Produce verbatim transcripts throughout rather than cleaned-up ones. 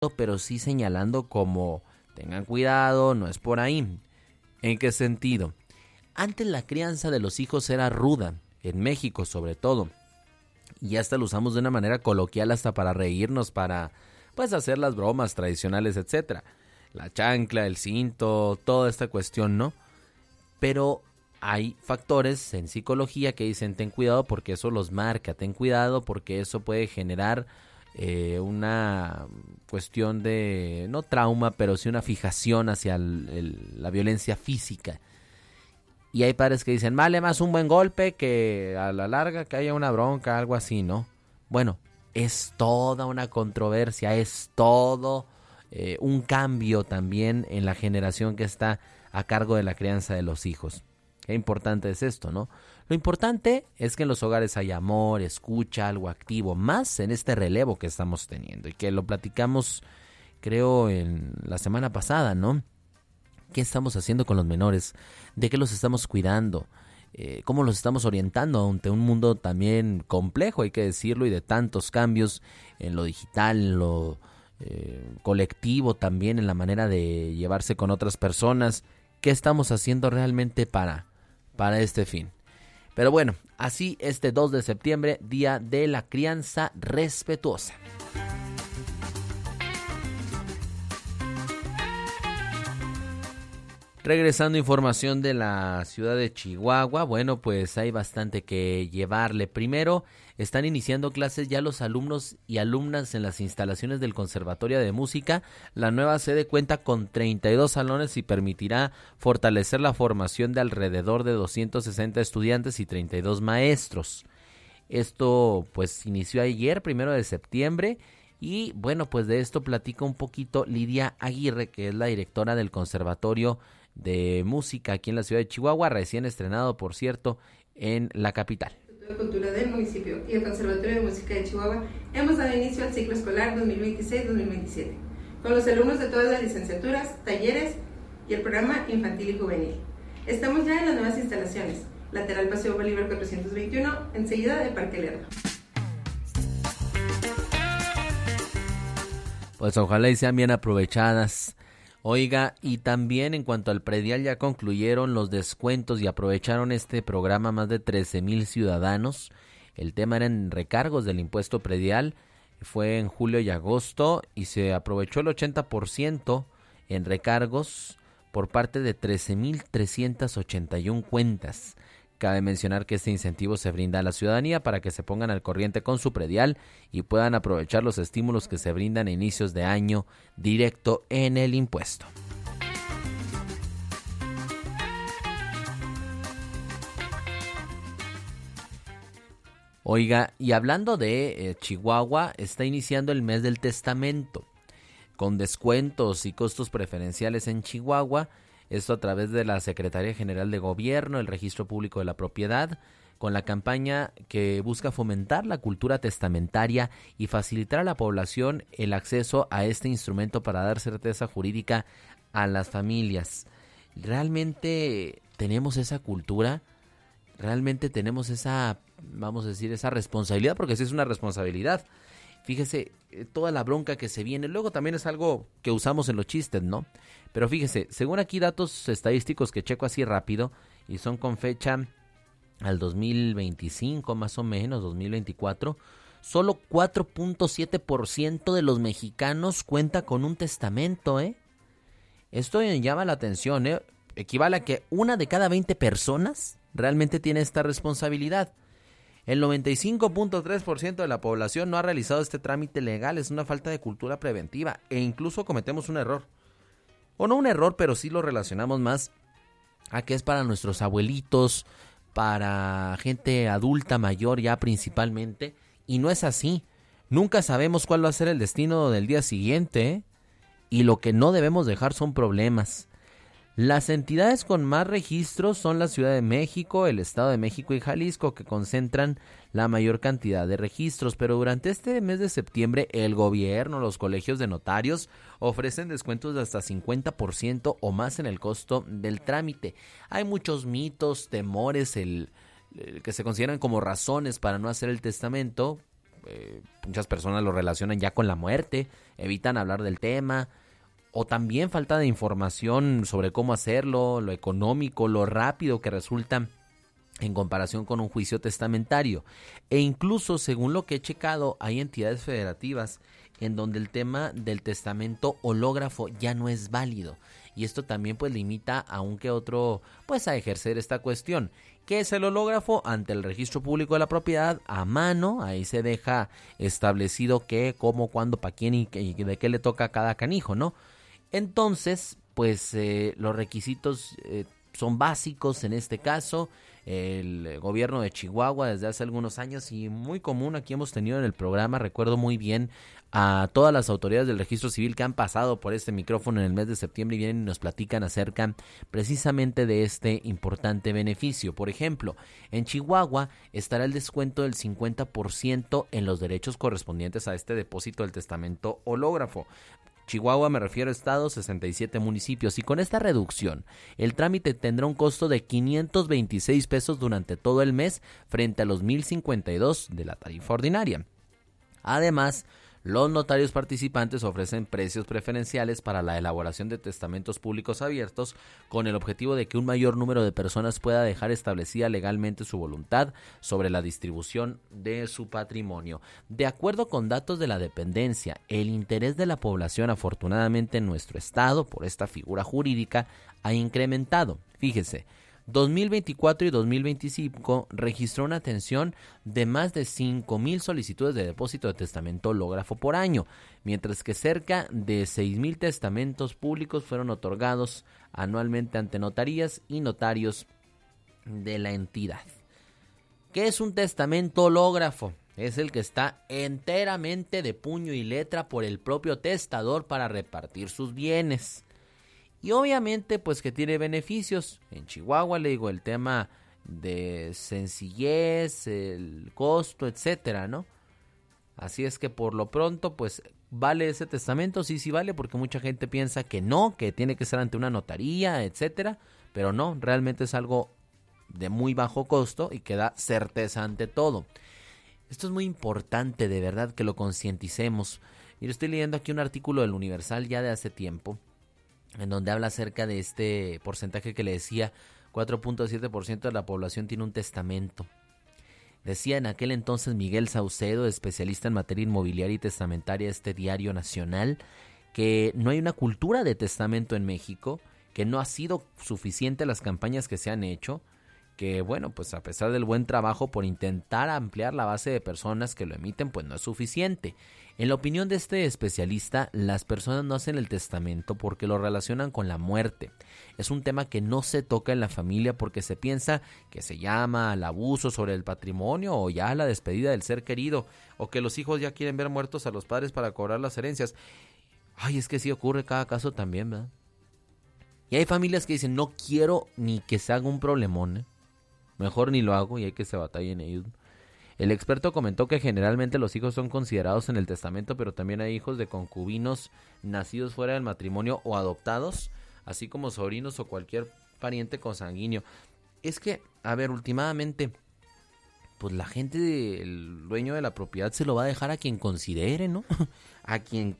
pero sí señalando como tengan cuidado, no es por ahí. ¿En qué sentido? Antes la crianza de los hijos era ruda, en México sobre todo, y hasta lo usamos de una manera coloquial hasta para reírnos, para pues hacer las bromas tradicionales, etcétera. La chancla, el cinto, toda esta cuestión, ¿no? Pero hay factores en psicología que dicen ten cuidado porque eso los marca, ten cuidado porque eso puede generar eh, una cuestión de, no trauma, pero sí una fijación hacia el, el, la violencia física. Y hay padres que dicen, vale más un buen golpe que a la larga que haya una bronca, algo así, ¿no? Bueno, es toda una controversia, es todo eh, un cambio también en la generación que está a cargo de la crianza de los hijos. Qué importante es esto, ¿no? Lo importante es que en los hogares haya amor, escucha, algo activo, más en este relevo que estamos teniendo y que lo platicamos, creo, en la semana pasada, ¿no? ¿Qué estamos haciendo con los menores? ¿De qué los estamos cuidando? Eh, ¿Cómo los estamos orientando ante un mundo también complejo, hay que decirlo, y de tantos cambios en lo digital, en lo eh, colectivo también, en la manera de llevarse con otras personas? ¿Qué estamos haciendo realmente para, para este fin? Pero bueno, así este dos de septiembre, Día de la Crianza Respetuosa. Regresando información de la ciudad de Chihuahua, bueno, pues hay bastante que llevarle. Primero, están iniciando clases ya los alumnos y alumnas en las instalaciones del Conservatorio de Música. La nueva sede cuenta con treinta y dos salones y permitirá fortalecer la formación de alrededor de doscientos sesenta estudiantes y treinta y dos maestros. Esto pues inició ayer, primero de septiembre. Y bueno, pues de esto platica un poquito Lidia Aguirre, que es la directora del Conservatorio de Música aquí en la ciudad de Chihuahua, recién estrenado, por cierto, en la capital. De Cultura del municipio y el Conservatorio de Música de Chihuahua hemos dado inicio al ciclo escolar dos mil veintiséis dos mil veintisiete, con los alumnos de todas las licenciaturas, talleres y el programa infantil y juvenil. Estamos ya en las nuevas instalaciones, lateral Paseo Bolívar cuatrocientos veintiuno, enseguida de Parque Lerdo. Pues ojalá y sean bien aprovechadas. Oiga, y también en cuanto al predial ya concluyeron los descuentos y aprovecharon este programa más de trece mil ciudadanos. El tema era en recargos del impuesto predial, fue en julio y agosto y se aprovechó el ochenta por ciento en recargos por parte de trece mil trescientas ochenta y una cuentas. Cabe mencionar que este incentivo se brinda a la ciudadanía para que se pongan al corriente con su predial y puedan aprovechar los estímulos que se brindan a inicios de año directo en el impuesto. Oiga, y hablando de eh, Chihuahua, está iniciando el mes del testamento, con descuentos y costos preferenciales en Chihuahua. Esto a través de la Secretaría General de Gobierno, el Registro Público de la Propiedad, con la campaña que busca fomentar la cultura testamentaria y facilitar a la población el acceso a este instrumento para dar certeza jurídica a las familias. ¿Realmente tenemos esa cultura? ¿Realmente tenemos esa, vamos a decir, esa responsabilidad? Porque sí es una responsabilidad. Fíjese, toda la bronca que se viene, luego también es algo que usamos en los chistes, ¿no? Pero fíjese, según aquí datos estadísticos que checo así rápido, y son con fecha al dos mil veinticinco más o menos, dos mil veinticuatro, solo cuatro punto siete por ciento de los mexicanos cuenta con un testamento, ¿eh? Esto llama la atención, ¿eh? Equivale a que una de cada veinte personas realmente tiene esta responsabilidad. El noventa y cinco punto tres por ciento de la población no ha realizado este trámite legal, es una falta de cultura preventiva e incluso cometemos un error. O no un error, pero sí lo relacionamos más a que es para nuestros abuelitos, para gente adulta mayor ya principalmente, y no es así. Nunca sabemos cuál va a ser el destino del día siguiente, ¿eh? Y lo que no debemos dejar son problemas. Las entidades con más registros son la Ciudad de México, el Estado de México y Jalisco, que concentran la mayor cantidad de registros, pero durante este mes de septiembre el gobierno, los colegios de notarios ofrecen descuentos de hasta cincuenta por ciento o más en el costo del trámite. Hay muchos mitos, temores, el, el que se consideran como razones para no hacer el testamento, eh, muchas personas lo relacionan ya con la muerte, evitan hablar del tema, o también falta de información sobre cómo hacerlo, lo económico, lo rápido que resulta en comparación con un juicio testamentario. E incluso, según lo que he checado, hay entidades federativas en donde el tema del testamento hológrafo ya no es válido. Y esto también pues limita a un que otro pues a ejercer esta cuestión. ¿Qué es el hológrafo? Ante el registro público de la propiedad, a mano, ahí se deja establecido qué, cómo, cuándo, para quién y, y de qué le toca a cada canijo, ¿no? Entonces, pues eh, los requisitos eh, son básicos en este caso. El gobierno de Chihuahua desde hace algunos años y muy común aquí hemos tenido en el programa, recuerdo muy bien a todas las autoridades del registro civil que han pasado por este micrófono en el mes de septiembre y vienen y nos platican acerca precisamente de este importante beneficio. Por ejemplo, en Chihuahua estará el descuento del cincuenta por ciento en los derechos correspondientes a este depósito del testamento hológrafo. Chihuahua, me refiero a estado, sesenta y siete municipios, y con esta reducción el trámite tendrá un costo de quinientos veintiséis pesos durante todo el mes frente a los mil cincuenta y dos de la tarifa ordinaria. Además, los notarios participantes ofrecen precios preferenciales para la elaboración de testamentos públicos abiertos con el objetivo de que un mayor número de personas pueda dejar establecida legalmente su voluntad sobre la distribución de su patrimonio. De acuerdo con datos de la dependencia, el interés de la población afortunadamente en nuestro estado por esta figura jurídica ha incrementado. Fíjese, dos mil veinticuatro y dos mil veinticinco registró una atención de más de cinco mil solicitudes de depósito de testamento hológrafo por año, mientras que cerca de seis mil testamentos públicos fueron otorgados anualmente ante notarías y notarios de la entidad. ¿Qué es un testamento hológrafo? Es el que está enteramente de puño y letra por el propio testador para repartir sus bienes. Y obviamente pues que tiene beneficios. En Chihuahua le digo el tema de sencillez, el costo, etcétera, ¿no? Así es que por lo pronto pues ¿vale ese testamento? Sí, sí vale, porque mucha gente piensa que no, que tiene que ser ante una notaría, etcétera. Pero no, realmente es algo de muy bajo costo y que da certeza ante todo. Esto es muy importante, de verdad, que lo concienticemos. Mira, estoy leyendo aquí un artículo del Universal ya de hace tiempo, en donde habla acerca de este porcentaje que le decía, cuatro punto siete por ciento de la población tiene un testamento. Decía en aquel entonces Miguel Saucedo, especialista en materia inmobiliaria y testamentaria de este diario nacional, que no hay una cultura de testamento en México, que no ha sido suficiente las campañas que se han hecho, que bueno, pues a pesar del buen trabajo por intentar ampliar la base de personas que lo emiten, pues no es suficiente. En la opinión de este especialista, las personas no hacen el testamento porque lo relacionan con la muerte. Es un tema que no se toca en la familia porque se piensa que se llama al abuso sobre el patrimonio o ya a la despedida del ser querido, o que los hijos ya quieren ver muertos a los padres para cobrar las herencias. Ay, es que sí ocurre cada caso también, ¿verdad? Y hay familias que dicen, no quiero ni que se haga un problemón, ¿eh? Mejor ni lo hago y hay que se batallen ellos. El experto comentó que generalmente los hijos son considerados en el testamento, pero también hay hijos de concubinos nacidos fuera del matrimonio o adoptados, así como sobrinos o cualquier pariente consanguíneo. Es que, a ver, últimamente, pues la gente, el dueño de la propiedad se lo va a dejar a quien considere, ¿no? A quien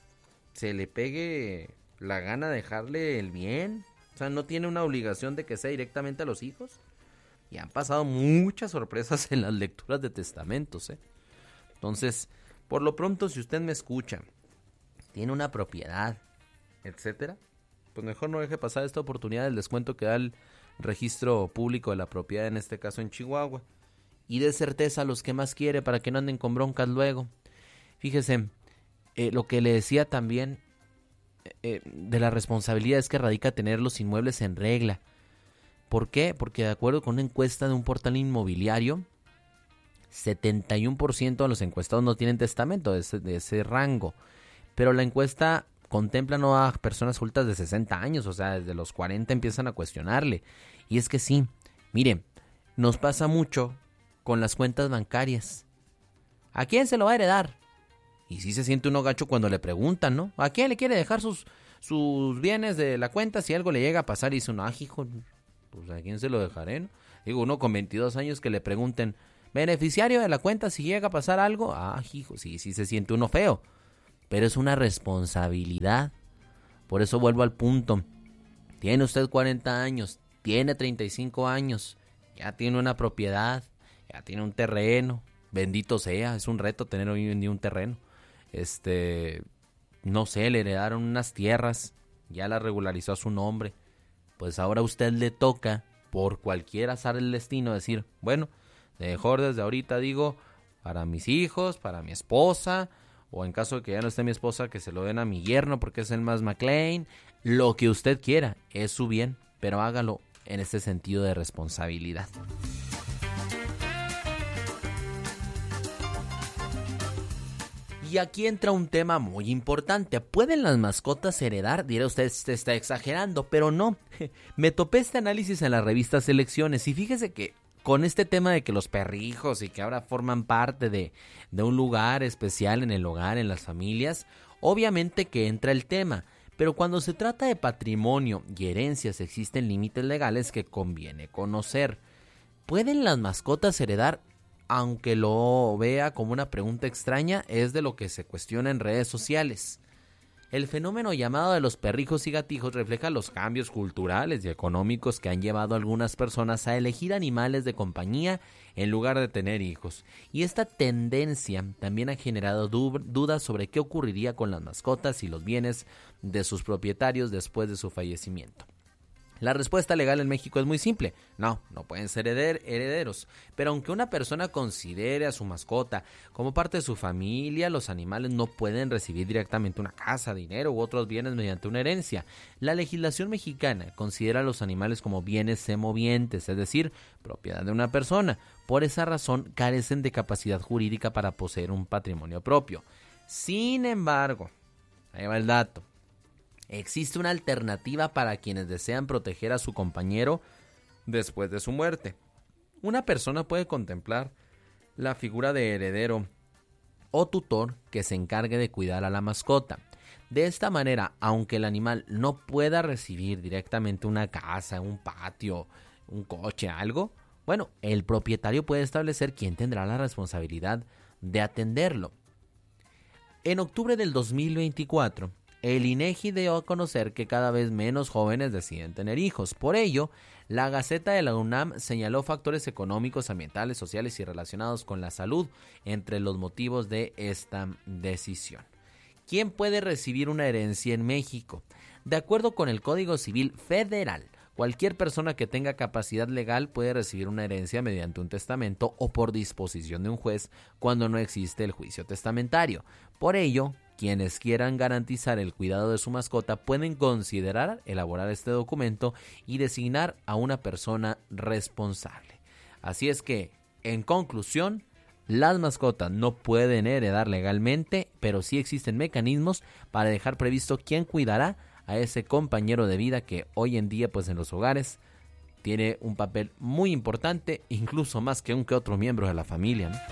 se le pegue la gana de dejarle el bien. O sea, no tiene una obligación de que sea directamente a los hijos. Y han pasado muchas sorpresas en las lecturas de testamentos, ¿eh? Entonces, por lo pronto, si usted me escucha, tiene una propiedad, etcétera, pues mejor no deje pasar esta oportunidad del descuento que da el registro público de la propiedad, en este caso en Chihuahua. Y dé certeza a los que más quiere para que no anden con broncas luego. Fíjese, eh, lo que le decía también eh, de la responsabilidad es que radica tener los inmuebles en regla. ¿Por qué? Porque de acuerdo con una encuesta de un portal inmobiliario, setenta y uno por ciento de los encuestados no tienen testamento de ese, de ese rango. Pero la encuesta contempla no a personas adultas de sesenta años, o sea, desde los cuarenta empiezan a cuestionarle. Y es que sí, mire, nos pasa mucho con las cuentas bancarias. ¿A quién se lo va a heredar? Y sí se siente uno gacho cuando le preguntan, ¿no? ¿A quién le quiere dejar sus, sus bienes de la cuenta si algo le llega a pasar? Y dice uno, ah, hijo, pues ¿a quién se lo dejaré, no? Digo, uno con veintidós años que le pregunten, Beneficiario de la cuenta si llega a pasar algo, ah, hijo, sí, sí se siente uno feo, pero es una responsabilidad. Por eso vuelvo al punto. Tiene usted cuarenta años, tiene treinta y cinco años, ya tiene una propiedad, ya tiene un terreno, bendito sea, es un reto tener hoy en día un terreno. Este, no sé, le heredaron unas tierras, ya las regularizó a su nombre. Pues ahora a usted le toca, por cualquier azar del destino, decir, bueno, mejor desde ahorita digo, para mis hijos, para mi esposa, o en caso de que ya no esté mi esposa, que se lo den a mi yerno porque es el más McLean, lo que usted quiera, es su bien, pero hágalo en este sentido de responsabilidad. Y aquí entra un tema muy importante. ¿Pueden las mascotas heredar? Dirá usted, se está exagerando, pero no. Me topé este análisis en la revista Selecciones y fíjese que con este tema de que los perrijos y que ahora forman parte de, de un lugar especial en el hogar, en las familias, obviamente que entra el tema. Pero cuando se trata de patrimonio y herencias existen límites legales que conviene conocer. ¿Pueden las mascotas heredar? Aunque lo vea como una pregunta extraña, es de lo que se cuestiona en redes sociales. El fenómeno llamado de los perrijos y gatijos refleja los cambios culturales y económicos que han llevado a algunas personas a elegir animales de compañía en lugar de tener hijos. Y esta tendencia también ha generado du- dudas sobre qué ocurriría con las mascotas y los bienes de sus propietarios después de su fallecimiento. La respuesta legal en México es muy simple. No, no pueden ser hereder- herederos. Pero aunque una persona considere a su mascota como parte de su familia, los animales no pueden recibir directamente una casa, dinero u otros bienes mediante una herencia. La legislación mexicana considera a los animales como bienes semovientes, es decir, propiedad de una persona. Por esa razón, carecen de capacidad jurídica para poseer un patrimonio propio. Sin embargo, ahí va el dato. Existe una alternativa para quienes desean proteger a su compañero después de su muerte. Una persona puede contemplar la figura de heredero o tutor que se encargue de cuidar a la mascota. De esta manera, aunque el animal no pueda recibir directamente una casa, un patio, un coche, algo, bueno, el propietario puede establecer quién tendrá la responsabilidad de atenderlo. En octubre del dos mil veinticuatro, el INEGI dio a conocer que cada vez menos jóvenes deciden tener hijos. Por ello, la Gaceta de la UNAM señaló factores económicos, ambientales, sociales y relacionados con la salud entre los motivos de esta decisión. ¿Quién puede recibir una herencia en México? De acuerdo con el Código Civil Federal, cualquier persona que tenga capacidad legal puede recibir una herencia mediante un testamento o por disposición de un juez cuando no existe el juicio testamentario. Por ello, quienes quieran garantizar el cuidado de su mascota pueden considerar elaborar este documento y designar a una persona responsable. Así es que, en conclusión, las mascotas no pueden heredar legalmente, pero sí existen mecanismos para dejar previsto quién cuidará a ese compañero de vida que hoy en día, pues en los hogares, tiene un papel muy importante, incluso más que un que otro miembro de la familia, ¿no?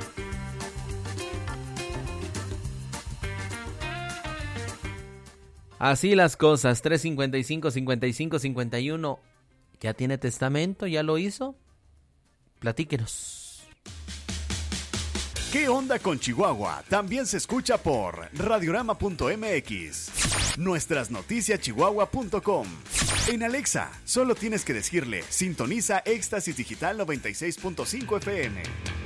Así las cosas. Tres cincuenta y cinco, cincuenta y cinco, cincuenta y uno. ¿Ya tiene testamento? ¿Ya lo hizo? Platíquenos. ¿Qué onda con Chihuahua? También se escucha por radiorama punto m x. Nuestras noticias chihuahua punto com. En Alexa, solo tienes que decirle, sintoniza Éxtasis Digital noventa y seis punto cinco F M.